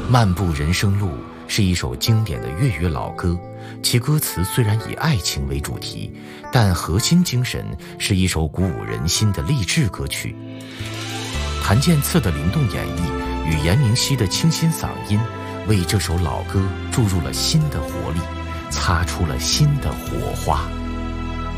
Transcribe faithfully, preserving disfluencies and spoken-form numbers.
漫步人生路是一首经典的粤语老歌，其歌词虽然以爱情为主题，但核心精神是一首鼓舞人心的励志歌曲。谭健次的灵动演绎与严明熙的清新嗓音，为这首老歌注入了新的活力，擦出了新的火花。